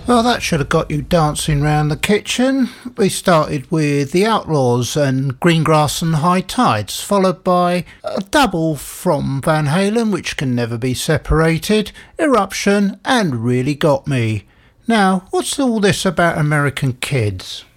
Well, that should have got you dancing round the kitchen. We started with The Outlaws and Greengrass and High Tides, followed by a double from Van Halen, which can never be separated, Eruption and Really Got Me. Now, what's all this about American Kids?